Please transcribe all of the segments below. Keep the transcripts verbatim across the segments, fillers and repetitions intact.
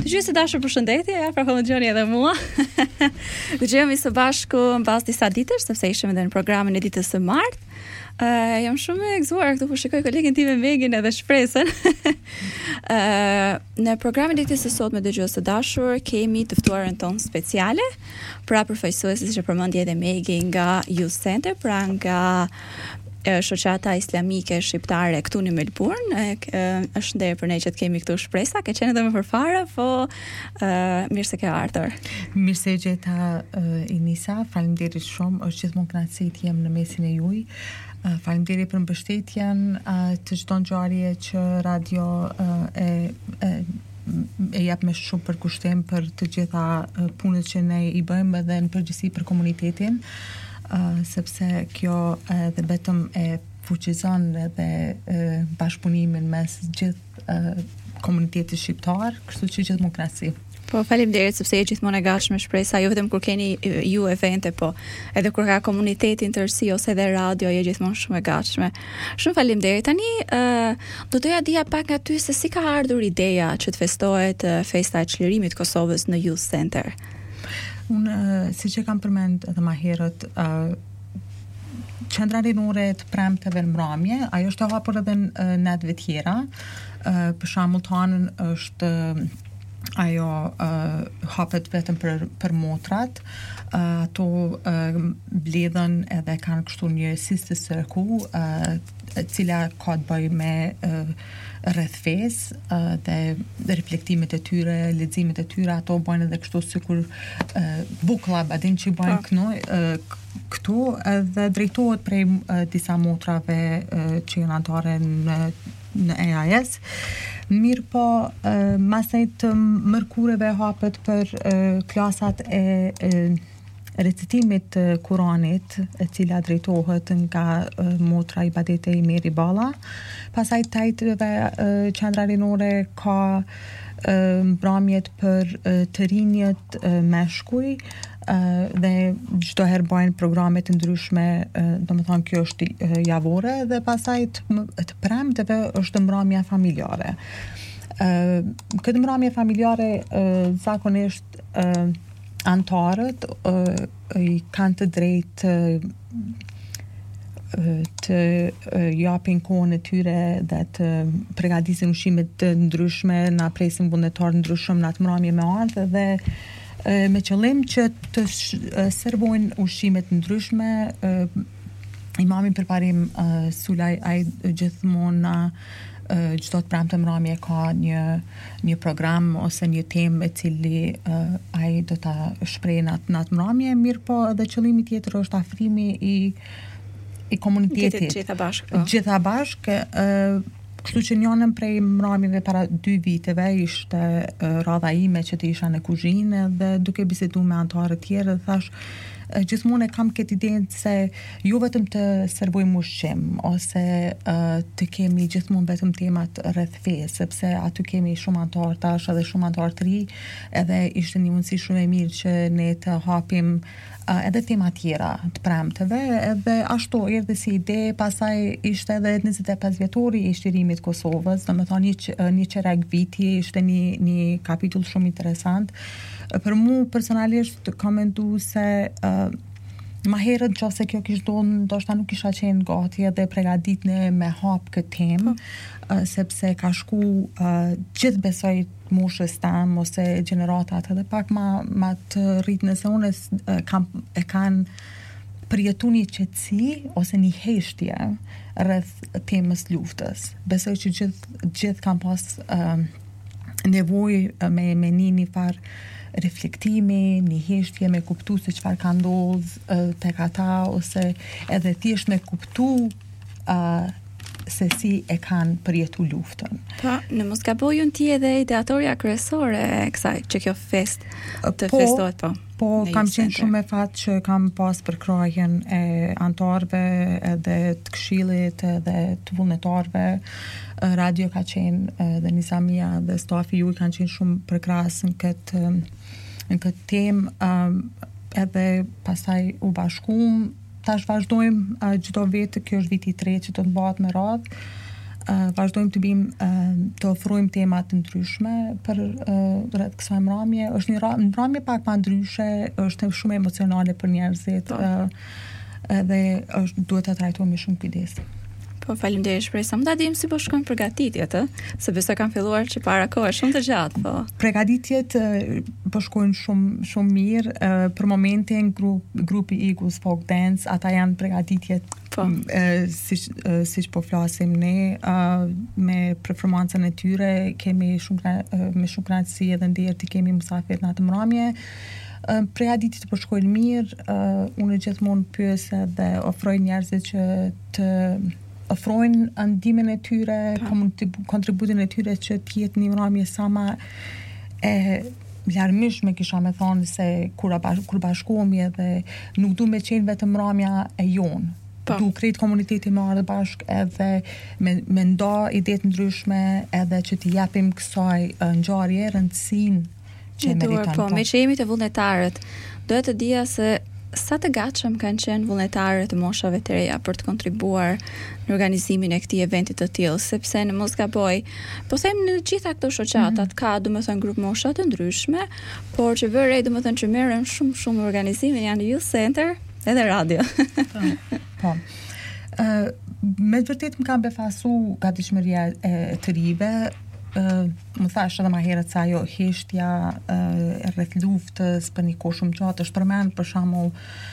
Dëgjues të dashur, përshëndetje, ja pra dëgjoni edhe mua. Dëgjojmë së bashku mbas disa ditësh, sepse ishim edhe në programin e ditës së martë. Uh, jam shumë e gëzuar këtu, po shikoj kolegin time Megin edhe shpresën. uh, në programin e ditës së sotme, dëgjues të dashur, kemi të ftuarën tonë speciale, pra përfaqësuesi, siç e përmendi edhe Megi, nga Youth Center, pra nga shoqata islamike shqiptare këtu në Melbourne. Është nder për ne që të kemi këtu shpresa, ke qenë edhe më përpara, po uh, mirë se ke ardhur. Mirë se gjeta uh, Inisa, faleminderit shumë, është gjithmonë kënaqësi të jem në mesin e juaj. Uh, faleminderit për mbështetjen uh, të çdo ngjarje që radio uh, e, e e jap me shumë përkushtim për të gjitha uh, punët që ne i bëjmë edhe në përgjithësi për komunitetin. Uh, sepse kjo edhe uh, vetëm e fuqizon edhe uh, bashkëpunimin mes gjithë uh, komunitetit shqiptar, kështu që gjithmonë kënaqësi. Po faleminderit sepse je gjithmonë e gatshme shpresa, jo vetëm kur keni ju evente, po edhe kur ka komuniteti në tërësi ose edhe radio, je gjithmonë shumë e gatshme. Shumë faleminderit. Tani uh, do doja dija pak nga ty se si ka ardhur ideja që të festohet uh, festa e çlirimit të Kosovës në Youth Center. Unë, uh, si që kam përmend edhe ma herët, uh, qendra rinore të premteve në mramje, ajo është e hapur edhe në uh, netëve tjera. Uh, për shembull tanën është uh, ajo uh, hapet vetëm për, për motrat. Uh, ato uh, bledhen edhe kanë kështu një sistë sërku, uh, cila ka të bëjë me uh, rreth fesë uh, dhe reflektimet e tyre, leximet e tyre, ato bëjnë edhe kështu sikur uh, book club, a din që bëjnë këno, uh, këtu edhe drejtohet prej uh, disa motrave uh, që janë anëtare në, në A I S. Mirë po, uh, masaj të mërkureve hapet për uh, klasat e uh, recitimit të Kuranit, e cila drejtohet nga uh, motra Ibadete i Meri Balla. Pasaj tajtëve uh, qendra rinore ka uh, mbrëmjet për uh, të rinjët uh, meshkuj, uh, dhe çdo herë bëjnë programe të ndryshme, uh, domethënë kjo është uh, javore, dhe pasaj të, të premteve është mbrëmja familjare. Uh, këtë mbrëmje familjare uh, zakonisht uh, antarët uh, i kanë të drejtë uh, të uh, japin kohën e tyre dhe të përgatisin ushqime të ndryshme, na presin vullnetar ndryshëm në atë mbrëmje me ardhë, dhe uh, me qëllim që të sh- uh, servojnë ushqime të ndryshme. uh, Imami përparim uh, Sulaj ai gjithmonë na Uh, çdo të premte mbrëmje ka një një program ose një temë e cili uh, ai do ta shprehë në atë mbrëmje, mirë po edhe qëllimi tjetër është afrimi i i komunitetit. Gjitha bashkë. Gjitha bashkë, uh, kështu që njënën prej mbrëmjeve para dy viteve ishte uh, radha ime që të isha në kuzhinë, dhe duke biseduar me anëtarë të tjerë, thash gjithmonë e kam këtë idenë se jo vetëm të servojmë ushqim ose uh, të kemi gjithmonë vetëm temat rreth fesë, sepse aty kemi shumë anëtarë tash edhe shumë anëtarë të ri, edhe ishte një mundësi shumë e mirë që ne të hapim uh, edhe tema tjera të premteve, edhe ashtu erdhi si ide. Pastaj ishte edhe njëzet e pesë vjetori i shtërimit Kosovës, domethënë një një çerek viti, ishte një një kapitull shumë interesant. Për mu personalisht kam menduar se uh, ma herët nëse kjo kishte ndodhur, ndoshta nuk kisha qenë gati edhe përgatitur me hap këtë temë, uh, sepse ka shku uh, gjithë besoj moshës tam ose gjeneratat edhe pak ma, ma të rritë, nëse unë uh, kam, e kanë përjetu një qetësi ose një heshtje rreth temës luftës. Besoj që gjithë gjithë kam pas uh, nevojë me, me një një farë reflektimi, një heshtje me kuptu se çfarë ka ndodhur tek ata, ose edhe thjesht me kuptu uh, se si e kanë përjetu luftën. Po, në mos gabojun ti edhe ideatoria kryesore e kësaj, që kjo fest të po, festohet, po. Po, kam qenë shumë e fat që kam pas përkrahjen e antarëve edhe të këshillit edhe të vullnetarëve. Radio ka qenë dhe Nisamia dhe stafi juaj kanë qenë shumë përkrahas në këtë në këtë temë, um, edhe pastaj u bashkuam. Tash vazhdojmë uh, çdo vit, kjo është viti i tretë që do të bëhet me radhë. uh, vazhdojmë të bim uh, të ofrojmë tema të ndryshme për uh, rreth kësaj mramje. Është një ra- mramje pak më ndryshe, është shumë emocionale për njerëzit, uh, edhe është duhet ta trajtojmë me shumë kujdes. Po faleminderit shpresoj sa më ta dim si po shkojnë përgatitjet, ë, se besoj kanë filluar që para kohë shumë të gjatë, po. Përgatitjet po shkojnë shumë shumë mirë. Për momentin grup, grupi Eagles Folk Dance, ata janë përgatitjet po. si siç po flasim ne, me performancën e tyre kemi shumë me shumë kënaqësi edhe nder të kemi mysafir në atë mramje. Uh, Përgatitjet po shkojnë mirë, uh, unë gjithmonë pyes edhe ofroj njerëzit që të ofrojnë ndikimin e tyre, kontributin e tyre që të jetë një mramje sa më e larmishme, kisha me thonë se kur bash, kur bashkohemi edhe nuk du me qenë vetëm mramja e jonë. Pa. Du krejt komuniteti me ardhe bashk edhe me, me nda ide të ndryshme edhe që të japim kësaj ngjarje rëndësinë që meriton. Po, me që jemi të vullnetarët, dohet të dija se sa të gatshëm kanë qenë vullnetarët e moshave të reja për të kontribuar në organizimin e këtij eventi të tillë, sepse në mos gaboj, po them në gjitha këto shoqatat mm-hmm. ka domethënë grup mosha të ndryshme, por që vërej domethënë që merren shumë shumë organizimin janë Youth Center edhe radio. po. po. Uh, me të vërtet më ka befasu gatishmëria e të rive. Uh, më thash edhe ma herët se ajo heshtja uh, rreth luftës për një kohë shumë gjatë është përmend për shembull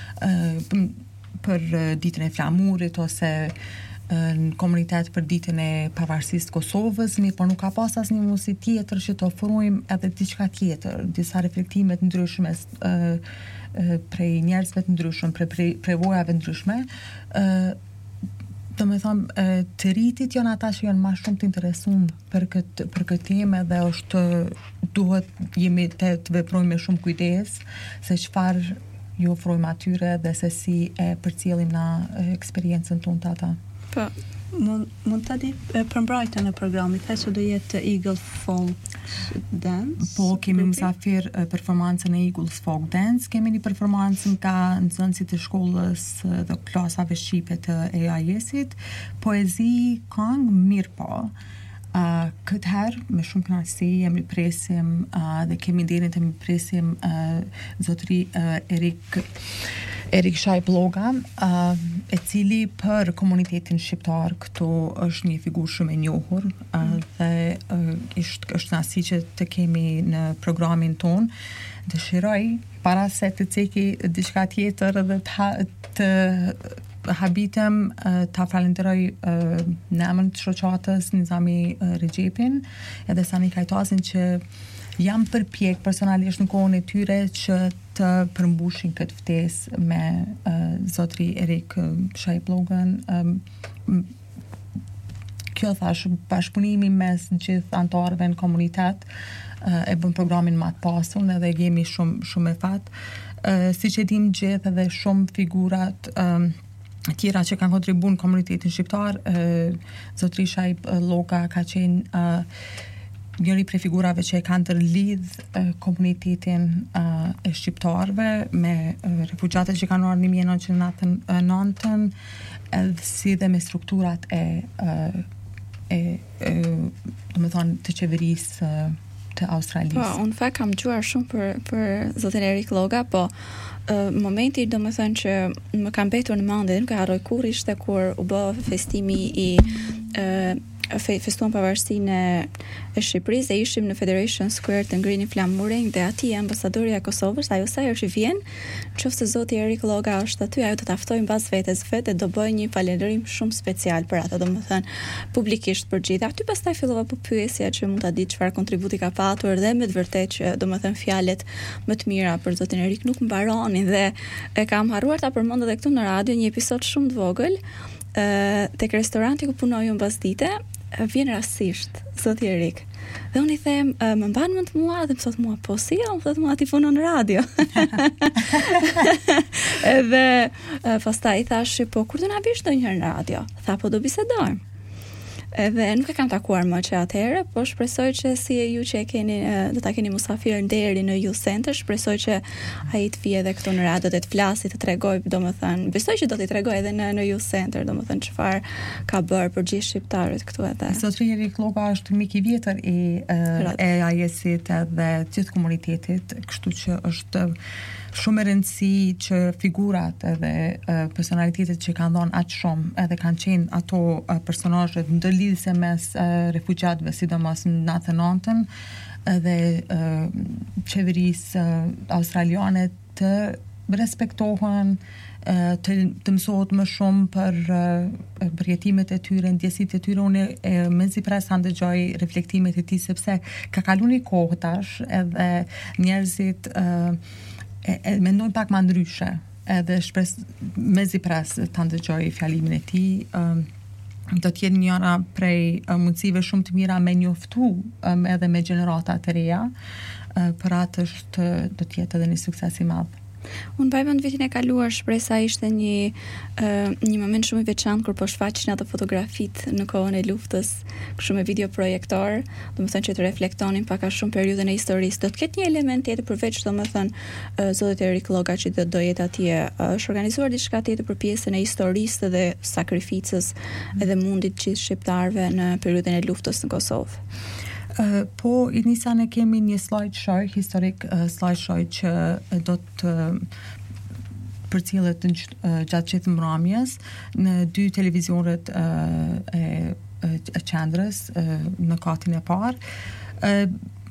uh, për uh, ditën e flamurit ose uh, në komunitet për ditën e pavarësisë të Kosovës, mirë, por nuk ka pas asnjë mundësi tjetër që të ofrojmë edhe diçka tjetër, disa reflektime të ndryshme uh, uh, prej njerëzve të ndryshëm, prej prej prevojave të ndryshme. Uh, Do me thonë, të rritit janë ata që janë ma shumë të interesuar për këtë për këtë temë dhe është duhet jemi të, të veprojmë me shumë kujdes se çfarë ju ofrojmë atyre dhe se si e përcjellim na eksperiencën tonë të ata. Po, mund mund ta di përmbrojtjen e programit, thashë do jetë Eagle Folk Dance. Po, kemi mysafir performancën e Eagles Folk Dance, kemi një performancë nga nxënësit e shkollës dhe klasave shqipe të E A I-sit, poezi, këngë, mirë po. Uh, këtë herë, me shumë kënaqësi, jemi presim uh, dhe kemi nderin të mi presim uh, zotëri uh, Erik Erik Shaj Bloga, uh, e cili për komunitetin shqiptar këtu është një figurë shumë e njohur uh, mm. dhe uh, është është nasi që të kemi në programin ton. Dëshiroj para se të ceki diçka tjetër dhe të, të habitem uh, ta falenderoj uh, në emër të shoqatës Nizami uh, Regjepin edhe Sani Kajtasin që jam përpjek personalisht në kohën e tyre që të përmbushin këtë ftesë me uh, zotri Erik uh, Shaj Blogan. Um, kjo thash, bashkëpunimi mes gjithë antarëve në komunitet uh, e bën programin më të pasur edhe jemi shumë shumë e fat. Uh, siç e dim gjithë edhe shumë figurat um, tjera që kanë kontribuar në komunitetin shqiptar, uh, zotri Shaj Bloga ka qenë uh, njëri prej figurave që e kanë tërlidh uh, komunitetin uh, e shqiptarëve me uh, refugjatët që kanë ardhur në një mijë e nëntëqind e nëntëdhjetë edhe si dhe me strukturat e uh, e, e do të thonë të qeverisë uh, të Australisë. Po, unë fakt kam dëgjuar shumë për për zotin Erik Loga, po Uh, momenti do më thënë që më kam mbetur në mendje, nuk e harroj kur ishte kur u bë festimi i uh, fe, festuan pavarësinë e Shqipërisë dhe ishim në Federation Square të ngrinim flamurin dhe aty ambasadorja e Kosovës, ajo sa herë që vjen, nëse zoti Erik Loga është aty, ajo do ta ftojë mbas vetes vetë do bëj një falënderim shumë special për atë, domethënë publikisht për gjithë. Aty pastaj fillova po pyesja që mund ta di çfarë kontributi ka patur dhe me të vërtetë që domethënë fjalët më të mira për zotin Erik nuk mbaronin dhe e kam harruar ta përmend edhe këtu në radio një episod shumë të vogël ë tek restoranti ku punoj unë pasdite. Vjen rastisht zoti Erik. Dhe unë i them, më mban mend mua dhe më thot mua, po si, më thot mua ti punon në radio. Edhe pastaj i thash, po kur do na vish ndonjëherë në radio? Tha, po do bisedojmë. Edhe nuk e kam takuar më që atëherë, po shpresoj që si e ju që e keni do ta keni musafir deri në Youth Center, shpresoj që ai të vijë edhe këtu në radio dhe të flasë, të tregoj, domethënë, besoj që do t'i tregoj edhe në në Youth Center, domethënë çfarë ka bërë për gjithë shqiptarët këtu edhe. Zotëri Kloga është mik i vjetër i e A I S-it dhe gjithë komunitetit, kështu që është shumë e rëndësi që figurat edhe uh, personalitetet që kanë dhënë aq shumë edhe kanë qenë ato uh, personazhet ndërlidhëse mes uh, refugjatëve, sidomos në natën nëntën, edhe uh, qeverisë uh, australiane të respektohen, uh, të, të mësohet më shumë për uh, për jetimet e tyre, ndjesitë e tyre. Unë e mezi pres sa ndëgjoj reflektimet e tij, sepse ka kaluar një kohë tash edhe njerëzit uh, e, e mendojnë pak më ndryshe, edhe shpres mezi pres ta ndëgjoj fjalimin e tij. um, do të jetë njëra prej uh, mundësive shumë të mira me njoftu um, edhe me gjenerata të reja, uh, për atë është do të jetë edhe një sukses i madh. Unë bajmë në vitin e kaluar, shpresa ishte një uh, një moment shumë i veçantë kur po shfaqin ato fotografit në kohën e luftës, kështu me videoprojektor, domethënë që të reflektonin pak a shumë periudhën e historisë. Do të ketë një element tjetër përveç domethënë uh, zotit Erik Lloga që do, do jetë atje, uh, është organizuar diçka tjetër për pjesën e historisë dhe sakrificës mm. edhe mundit gjithë shqiptarëve në periudhën e luftës në Kosovë. Uh, po, i nisa ne kemi një slideshow, historik uh, slideshow që uh, do të uh, përcjellet uh, gjatë gjithë mbrëmjes në dy televizionet uh, e, e qendrës uh, në katin e parë. Uh,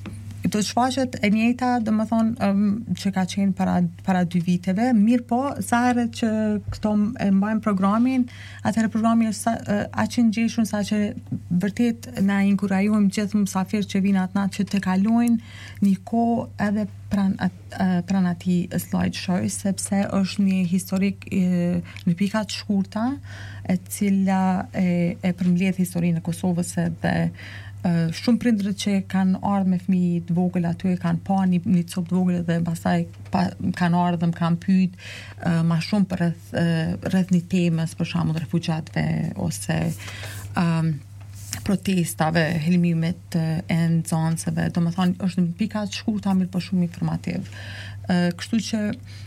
do të shfaqet e njëjta, domethënë um, që ka qenë para para dy viteve, mirë po, sa herët që këto e mbajnë programin, atëherë programi është uh, aq i ngjeshur sa që vërtet na inkurajojmë gjithë mysafirët që vinë atë natë që të kalojnë një kohë edhe pran at, uh, pran atij slideshow, sepse është një historik uh, në pika të shkurta, e cila e, e përmbledh historinë e Kosovës dhe Uh, shumë prindërët që kanë ardhur me fëmijë të vogël aty kanë pa një, një copë të vogël dhe pastaj pa, kanë ardhur dhe më kanë pyet uh, më shumë për rreth uh, rreth një temës, për shembull refugjatëve ose um, protestave, helmimit uh, e nxënësve. Domethënë është një pika të shkurtë, mirë po shumë informativ. Uh, kështu që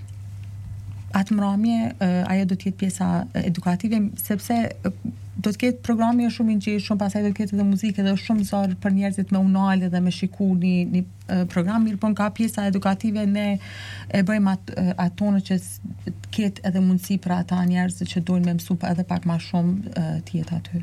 atë mbrëmje uh, ajo do të jetë pjesa edukative, sepse uh, do të ketë programi shumë i ngjeshëm, pastaj do të ketë edhe muzikë dhe shumë zor për njerëzit me unale dhe me shiku një, një uh, program, mirë po nga pjesa edukative ne e bëjmë at, uh, atonë që të ketë edhe mundësi për ata njerëz që dojnë me mësu edhe pak më shumë uh, të jetë aty.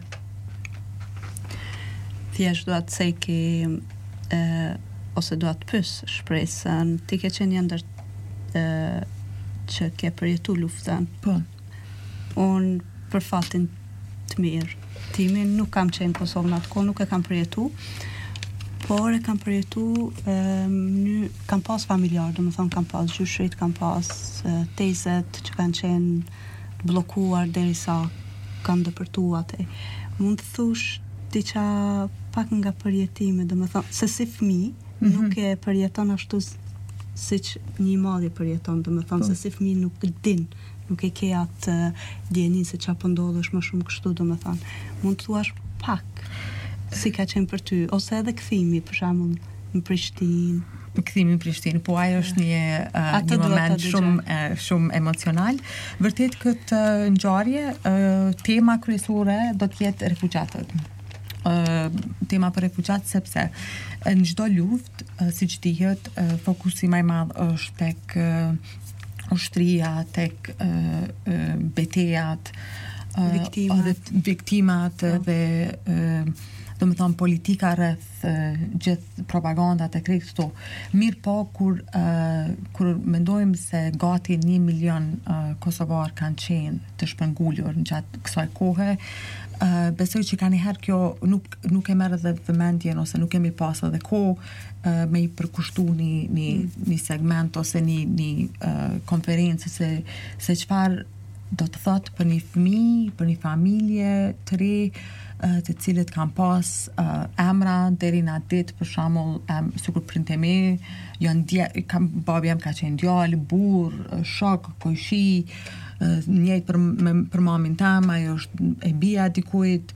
Thjesht do të ceki uh, ose do të pyes shpresën, ti ke qenë një ndër uh, që ke përjetu luftën. Po. Unë për fatin të mirë timin nuk kam qenë Kosovë në atë kohë, nuk e kam përjetu, por e kam përjetu um, një, kam pas familjar, do më thonë kam pas gjyshrit, kam pas uh, tezet që kanë qenë blokuar derisa kanë dëpërtu atë. Mund të thush diqa pak nga përjetime, do më thonë se si fëmi mm-hmm. nuk e përjeton ashtu si që një madhi përjeton, do më thonë, se si fëmi nuk din, nuk e ke atë uh, djenin se qa pëndodhësh më shumë kështu, do më thonë. Mund të thuash pak si ka qenë për ty, ose edhe këthimi, për shembull në Prishtinë. Këthimi në Prishtinë, po ajo është një, uh, një moment shumë, uh, shumë emocional. Vërtet këtë uh, ngjarje, uh, tema kryesore do të jetë refugjatët. Uh, tema për refugjat, sepse në çdo luftë, uh, siç dihet, uh, fokusi më i madh është tek uh, ushtria, tek uh, uh, betejat, uh, viktimat, dhe viktimat oh. dhe uh, do më thonë politika rreth uh, gjithë propagandat e krejt këto. Mirë po, kur, uh, kur mendojmë se gati një milion uh, kosovar kanë qenë të shpërngulur në gjatë kësaj kohe, uh, besoj që ka njëherë kjo nuk, nuk e merë dhe vëmendjen ose nuk kemi pas edhe kohë uh, me i përkushtu një, një, mm. një segment ose një, një uh, konferencë se, se çfarë do të thotë për një fëmijë, për një familje të re, të cilët kanë pas uh, emra deri në atë ditë, për shembull, um, sikur printe me, janë dje, kam babi jam ka qenë djalë, burr, shok, kojshi, uh, njëjtë për me, për mamin tam, ajo është e bia dikujt,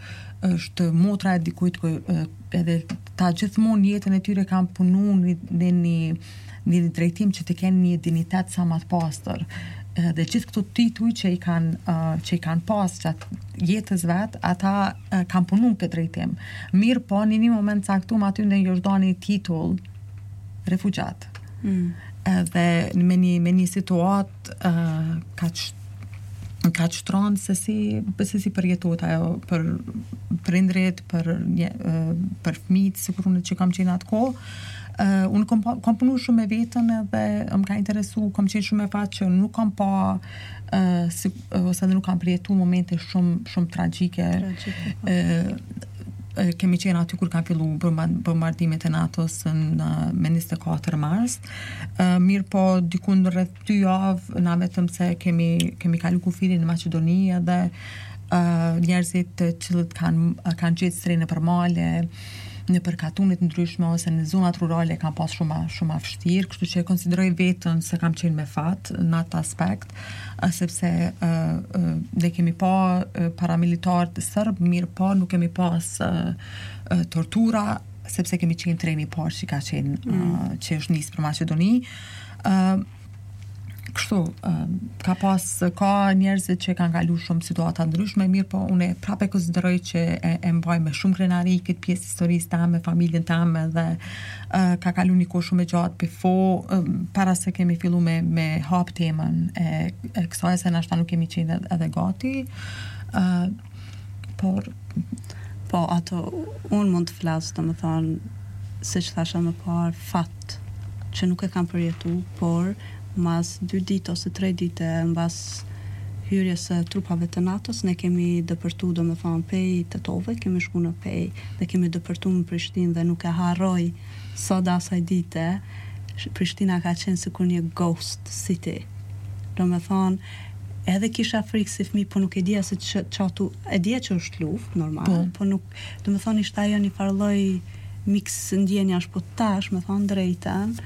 është motra e dikujt edhe ta gjithmonë jetën e tyre kanë punu në një një drejtim që të kenë një dignitet sa më të pastër. Dhe gjithë këto tituj që i kanë uh, që i kanë pas gjatë jetës vet, ata uh, kanë punu në këtë drejtim. Mirë po, në një moment caktuar aty në Jordani titull refugjat. Mm. Edhe me një me një situatë uh, kaq kaq shtronë se si se si përjetohet ajo për prindrit, për një, uh, për fëmijët, sikur unë që kam qenë atë kohë. Uh, unë kom, kom punu shumë me vetën edhe më ka interesu, kom qenë shumë e fatë që nuk kam pa uh, si, uh, ose edhe nuk kam përjetu momente shumë, shumë tragjike. Tragjike. Uh, uh, kemi qenë aty kur kam fillu bombardimet e NATO-s në me njëzet e katër mars. Uh, mirë po dikun rreth dy javë, na vetëm se kemi, kemi kalu kufirin në Maqedoni edhe uh, njerëzit që kanë kan gjetë stre në përmale, në përkatunit ndryshme ose në zonat rurale kam pas shumë shumë vështirë, kështu që e konsideroj veten se kam qenë me fat në atë aspekt, sepse uh, uh, ne kemi pa uh, paramilitarët serb, mirë po nuk kemi pas uh, uh, tortura, sepse kemi qenë treni i parë që ka qenë uh, mm. që është nisë për Maqedoni. Uh, Kështu, uh, ka pas, ka njerëzit që kanë kalu shumë situata ndryshme, mirë po unë prapë konsideroj që e, e mbaj me shumë krenari këtë pjesë historisë tame, familjen tame dhe uh, ka kalu një kohë shumë e gjatë before, uh, para se kemi fillu me, me hap temën e, e kësaj se nashta nuk kemi qenë edhe gati, uh, por... Po, ato, unë mund të flasë, të më thonë, si që thasha më parë, fat që nuk e kam përjetu, por mas dy ditë ose tre ditë mbas hyrjes së trupave të NATO-s, ne kemi dëpërtu, do me thonë, pej të tove, kemi shku në pej dhe kemi dëpërtu në Prishtinë dhe nuk e harroj sot asaj dite, Prishtina ka qenë sikur një ghost city. Do me thonë, edhe kisha frikë si fëmijë, po nuk e dija se që, qatu, e dija që është luftë, normal, po, po nuk, do me thonë, ishte ajo një farloj mix ndjenjash, po tash, me thonë drejten,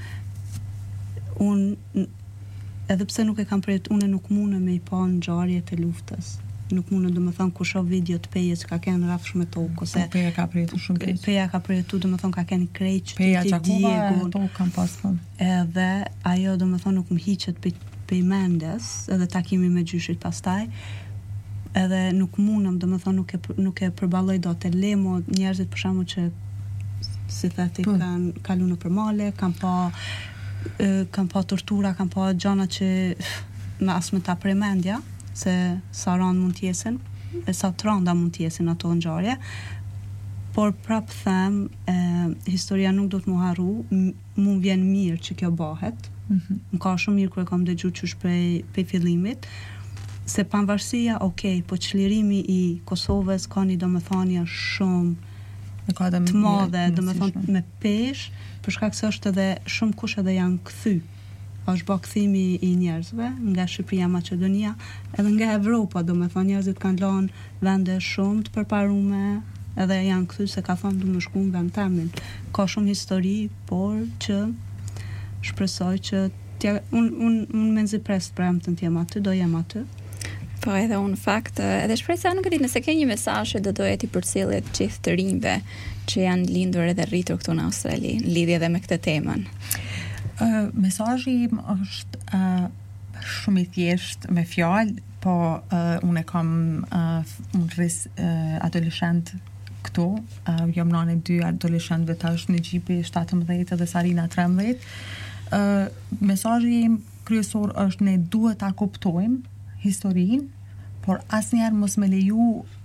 unë edhe pse nuk e kam përjetuar, unë nuk mune me i pa ngjarjet e luftës. Nuk mune, do me thonë, ku shoh video të pejes që ka kenë rafsh me tokë, ose peja ka përjetu shumë keq. Peja ka përjetu, do me thonë, ka kenë krejq peja Gjakova e tokë kam pas thonë. Edhe ajo, do me thonë, nuk më hiqet pe, pe mendes, edhe takimi me gjyshit pastaj, edhe nuk munëm, do me thonë, nuk e, nuk e përballoj dot e lemo njerëzit për shembull që si thati kanë kalu në përmale, kanë pa kam pa tortura, kam pa gjana që me as me ta premendja se sa rand mund t'jesin e sa të randa mund t'jesin ato ngjarje, por prap them e, historia nuk do të mu harru, mu vjen mirë që kjo bëhet, mm-hmm. Më ka shumë mirë kur e kam dëgju qysh prej, prej fillimit, se pavarësia, okay, po çlirimi i Kosovës ka një domethënie shumë të madhe, domethënë me pesh, për shkak se është edhe shumë kush edhe janë kthy. Është bë kthimi i njerëzve nga Shqipëria, Maqedonia, edhe nga Evropa, domethënë njerëzit kanë lënë vende shumë të përparume, edhe janë kthy se ka thonë du më shku në vend tamin. Ka shumë histori, por që shpresoj që tja, unë un, un me nxipres për em të jem aty, do jem aty. Po edhe unë fakt, edhe shpresa nuk e di nëse ke një mesazh që do doja ti përcjellet gjithë të rinjve që janë lindur edhe rritur këtu në Australi, në lidhje edhe me këtë temën. Uh, mesazhi im është uh, shumë i thjeshtë me fjalë, po uh, unë kam uh, unë rris uh, adoleshent këtu, uh, jam nënë e dy adoleshentëve tash në gjipi shtatëmbëdhjetë dhe Sarina trembëdhjetë. Uh, mesazhi im kryesor është ne duhet ta kuptojmë historinë, por asnjëherë mos me leju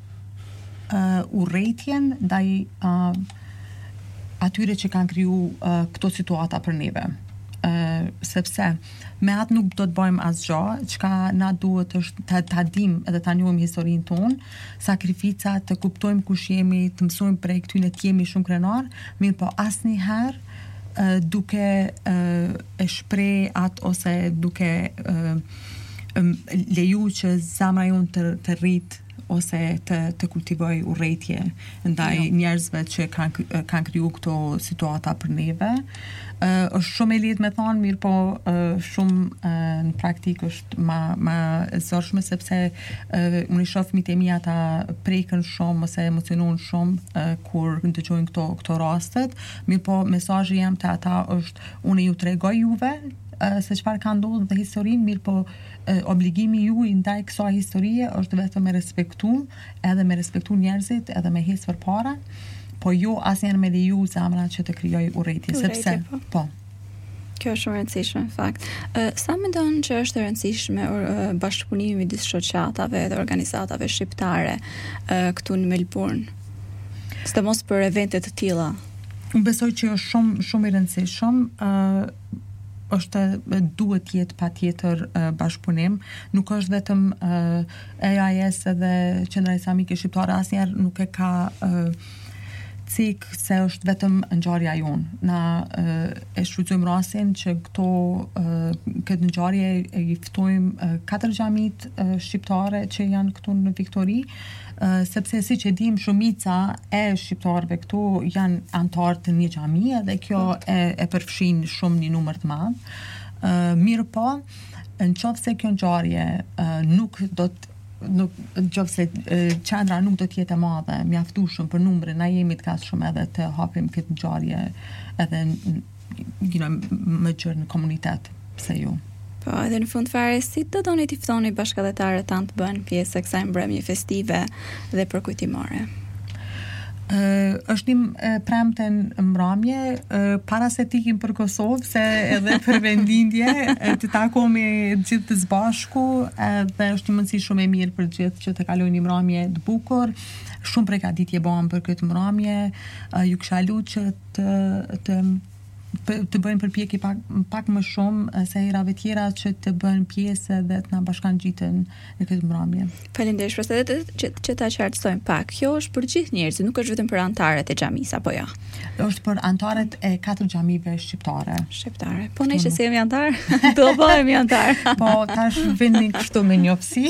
uh, urrëtitjen ndaj uh, atyre që kanë kriju uh, këto situata për neve. Uh, sepse me atë nuk do të bëjmë asgjë, çka na duhet është ta, ta dim edhe ta njohim historinë tonë, sakrifica, të kuptojmë kush jemi, të mësojmë prej këtyne të jemi shumë krenar, mirë po asnjëherë uh, duke uh, e shpreh atë ose duke uh, leju që zamra jonë të, të rrit ose të, të kultivoj urrëtie ndaj Jo. njerëzve që kanë kanë kriju këto situata për neve. Uh, është shumë e lehtë me thonë, mirë po uh, shumë uh, në praktikë është ma, ma e zorshme sepse uh, unë i shoh fëmijët e mi ata preken shumë ose emocionohen shumë uh, kur ndëgjojnë këto këto rastet, mirë po mesazhi jam te ata është unë ju tregoj juve uh, se çfarë ka ndodhur dhe historinë, mirë po uh, obligimi ju ndaj kësaj historie është vetëm me respektu, edhe me respektu njerëzit, edhe me hecë përpara. Po jo asnjëherë me leju zemra që të krijoj urrëtie, sepse po. po. Kjo është shumë e rëndësishme në fakt. Uh, sa mendon që është e rëndësishme uh, bashkëpunimi midis shoqatave dhe organizatave shqiptare uh, këtu në Melbourne? Sidomos për evente të tilla. Unë besoj që është shumë shumë i rëndësishëm, ë është duhet të jetë patjetër uh, bashkëpunim, nuk është vetëm uh, A I S edhe Qendra Islamike Shqiptare asnjëherë nuk e ka uh, cik se është vetëm ngjarja jonë. Na uh, e shfrytëzojmë rastin që këto uh, këtë ngjarje i ftojmë uh, katër xhamit uh, shqiptare që janë këtu në Viktori, uh, sepse siç e dim shumica e shqiptarëve këtu janë antarë të një xhamie dhe kjo e, e përfshin shumë një numër të madh. Uh, mirë po, në qoftë se kjo ngjarje uh, nuk do të nuk nëse qendra nuk do të jetë e madhe, mjaftueshëm për numrin, na jemi të kasë shumë edhe të hapim këtë ngjarje edhe you know, më gjërë në komunitet, pse jo. Po, edhe në fund fare, si do doni t'i ftoni bashkëdhetarët tanë të bënë pjesë e kësaj mbrëmje festive dhe përkujtimore? Uh, është një uh, premte në mbrëmje, uh, para se t'ikim për Kosovë, se edhe për vendindje, uh, të takohemi gjithë të zbashku, uh, dhe është një mundësi shumë e mirë për gjithë që të kalojnë një mbrëmje të bukur. Shumë përgatitje bëhen për këtë mbrëmje, uh, ju kisha lutur që të, të të bëjnë përpjekje pak pak më shumë se herave tjera që të bëjnë pjesë dhe të na bashkangjiten në këtë mbrëmje. Faleminderit, shpresoj edhe që, që ta qartësojmë pak. Kjo është për gjithë njerëzit, nuk është vetëm për anëtarët e xhamisë apo jo? Është për anëtarët e katër xhamive shqiptare. Shqiptare. Po ne që si jemi anëtar, do bëhemi anëtar. Po tash vini kështu me njofsi.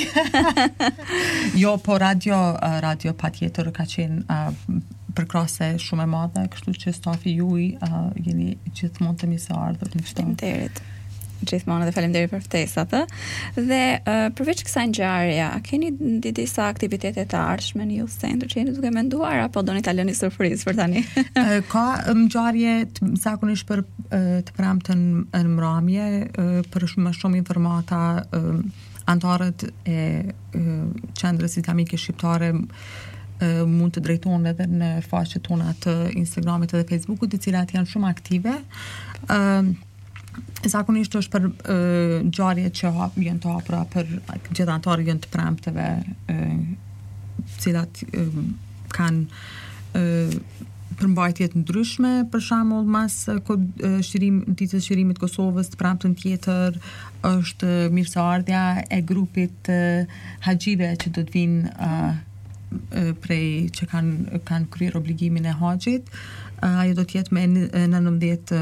Jo, po radio radio patjetër ka qenë uh, përkrase shumë e madhe, kështu që stafi juaj uh, jeni gjithmonë të mirëseardhur në këtë. Faleminderit. Gjithmonë dhe faleminderit për ftesat. Dhe uh, përveç kësaj ngjarje, a keni disa aktivitete të ardhshme në Youth Center që jeni duke menduar apo doni ta lëni surprizë për tani? uh, ka ngjarje zakonisht për uh, të premten në mbrëmje, uh, për shumë shumë informata, uh, antarët e uh, Qendrës Islamike Shqiptare Uh, mund të drejtohen edhe në faqet tona të Instagramit dhe Facebookut, të cilat janë shumë aktive. Uh, zakonisht është për uh, ngjarje që hap, janë të hapura për gjithë anëtarët janë të premteve, uh, cilat uh, kanë uh, përmbajtje të ndryshme, për shembull mas uh, shërim, ditës shërimit Kosovës, të premtën tjetër është mirëseardhja e grupit uh, haxhive që do të vinë uh, prej që kanë kanë kryer obligimin e haxhit. Uh, ajo do të jetë me nëntëmbëdhjetë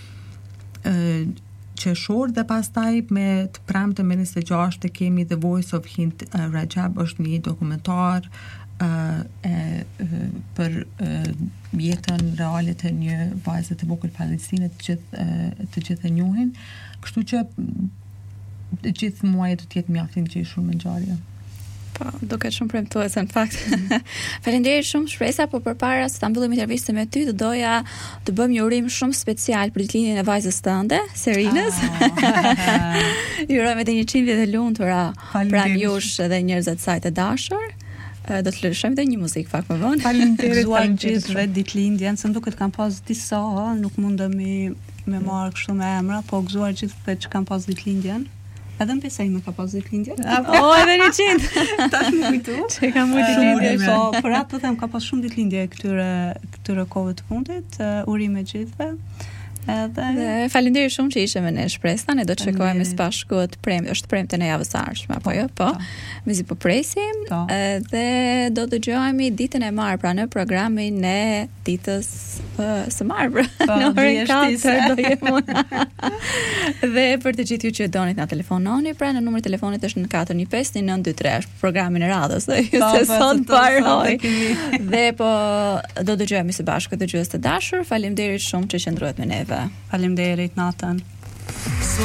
uh, qershor dhe pastaj me të premtën me njëzet e gjashtë kemi The Voice of Hind uh, Rajab, është një dokumentar uh, e, uh, për uh, jetën reale të një vajze të vogël palestine të gjithë uh, të gjithë e njohin. Kështu që të gjithë muajet do të jetë mjaft i ngjeshur me ngjarje. Po, duket shumë premtuese në fakt. Faleminderit shumë, shpresa, po përpara se ta mbyllim intervistën me ty, do doja të bëjmë një urim shumë special për ditëlindjen e vajzës tënde, Serinës. Ah. Ju urojmë edhe një çindje të lumtura pranë jush dhe njerëzve të saj të dashur. Do të lëshojmë edhe një muzikë pak më vonë. Faleminderit për gjithëve ditëlindjen, se më duket kam pas disa, nuk mundemi me marrë kështu me emra, po gëzuar gjithëve që kam pas ditëlindjen. Edhe në pesaj më ka pas ditëlindje. O, edhe një qind. Tash më kujtu. Që ka më ditëlindje. Po, për atë të them ka pas shumë ditëlindje këtyre këtyre kohëve të fundit. Uh, urime gjithëve. Dhe faleminderit shumë që ishe me ne shpresa, ne do të shikojmë së bashku të premte, është premte në javës së ardhshme apo jo? Po. Mezi po presim dhe do të dëgjojmë ditën e marrë pra në programin e ditës uh, së marrë. Në orën katër do jem unë. Dhe për të gjithë ju që doni na telefononi, pra në numrin e telefonit është në katër një pesë një nëntë dy tre, është programin e radhës, ju se sot mbaroj. Dhe po do të dëgjojmë së bashku dëgjues të dashur. Faleminderit shumë që qëndruat me neve. Faleminderit natën.